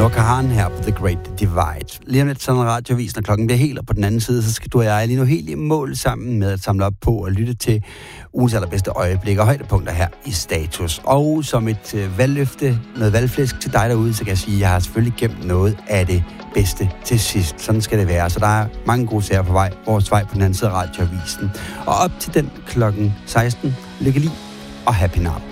Nordkahan her på The Great Divide. Lige om lidt sådan en radiovis, når klokken bliver helt, og på den anden side, så skal du og jeg lige nu helt i mål sammen med at samle op på og lytte til ugens allerbedste øjeblikke og højdepunkter her i Status. Og som et valgløfte, noget valgflæsk til dig derude, så kan jeg sige, at jeg har selvfølgelig gemt noget af det bedste til sidst. Sådan skal det være. Så der er mange gode sager på vej. Vores vej på den anden side af radioavisen. Og op til den klokken 16. Lykke lige og happy now.